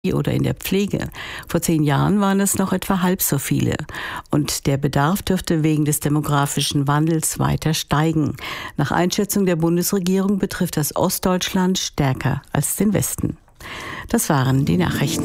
oder in der Pflege. Vor 10 Jahren waren es noch etwa halb so viele. Und der Bedarf dürfte wegen des demografischen Wandels weiter steigen. Nach Einschätzung der Bundesregierung betrifft das Ostdeutschland stärker als den Westen. Das waren die Nachrichten.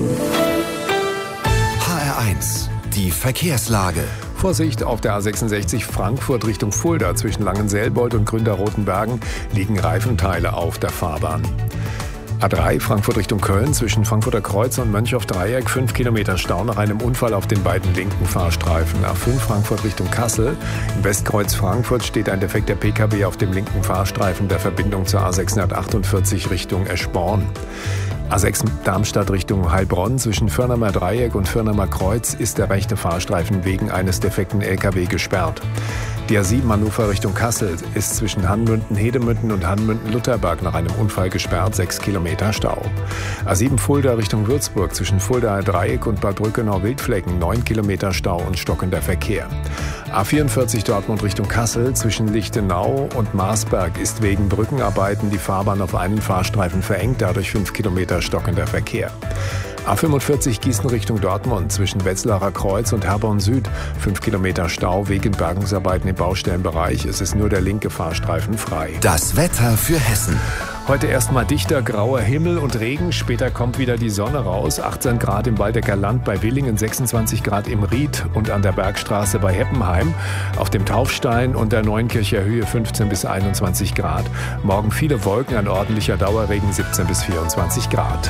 HR1, die Verkehrslage. Vorsicht, auf der A66 Frankfurt Richtung Fulda zwischen Langenselbold und Gründerrotenbergen liegen Reifenteile auf der Fahrbahn. A3 Frankfurt Richtung Köln zwischen Frankfurter Kreuz und Mönchhoff-Dreieck 5 Kilometer Stau nach einem Unfall auf den beiden linken Fahrstreifen. A5 Frankfurt Richtung Kassel. Im Westkreuz Frankfurt steht ein defekter Pkw auf dem linken Fahrstreifen der Verbindung zur A648 Richtung Eschborn. A6 Darmstadt Richtung Heilbronn zwischen Firnamer Dreieck und Firnamer Kreuz ist der rechte Fahrstreifen wegen eines defekten Lkw gesperrt. Die A7 Hannover Richtung Kassel ist zwischen Hanmünden-Hedemünden und Hanmünden-Lutherberg nach einem Unfall gesperrt, 6 Kilometer Stau. A7 Fulda Richtung Würzburg zwischen Fuldaer Dreieck und Bad Brückenau-Wildflecken 9 Kilometer Stau und stockender Verkehr. A44 Dortmund Richtung Kassel zwischen Lichtenau und Marsberg ist wegen Brückenarbeiten die Fahrbahn auf einen Fahrstreifen verengt, dadurch 5 Kilometer stockender Verkehr. A45 Gießen Richtung Dortmund zwischen Wetzlarer Kreuz und Herborn Süd 5 Kilometer Stau wegen Bergungsarbeiten im Baustellenbereich. Es ist nur der linke Fahrstreifen frei. Das Wetter für Hessen. Heute erstmal dichter grauer Himmel und Regen, später kommt wieder die Sonne raus. 18 Grad im Waldecker Land bei Willingen, 26 Grad im Ried und an der Bergstraße bei Heppenheim. Auf dem Taufstein und der Neunkircher Höhe 15 bis 21 Grad. Morgen viele Wolken, ein ordentlicher Dauerregen 17 bis 24 Grad.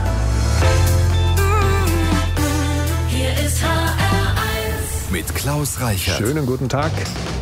Mit Klaus Reichert. Schönen guten Tag.